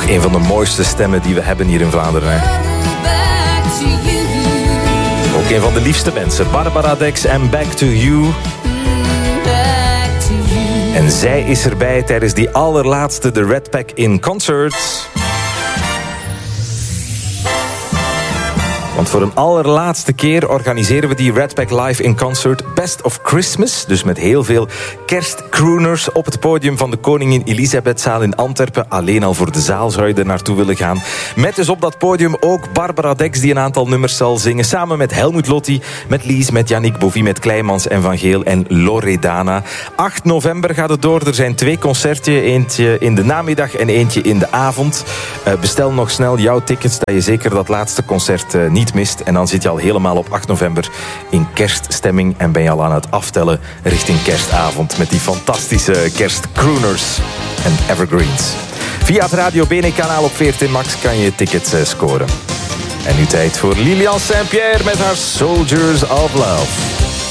Een van de mooiste stemmen die we hebben hier in Vlaanderen. Hè? Ook een van de liefste mensen. Barbara Dex en Back to You. En zij is erbij tijdens die allerlaatste The Red Pack in Concert. Want voor een allerlaatste keer organiseren we die Red Pack Live in Concert Best of Christmas. Dus met heel veel kerstcrooners op het podium van de Koningin Elisabethzaal in Antwerpen. Alleen al voor de zaal zou je er naartoe willen gaan. Met dus op dat podium ook Barbara Dex die een aantal nummers zal zingen. Samen met Helmut Lotti, met Lies, met Yannick Bovie, met Kleimans en Van Geel en Loredana. 8 november gaat het door. Er zijn 2 concerten. Eentje in de namiddag en eentje in de avond. Bestel nog snel jouw tickets, dat je zeker dat laatste concert niet mist. En dan zit je al helemaal op 8 november in kerststemming en ben je al aan het aftellen richting kerstavond met die fantastische kerstcrooners en evergreens. Via het Radio Bene-kanaal op 14 Max kan je tickets scoren. En nu tijd voor Lilian Saint-Pierre met haar Soldiers of Love.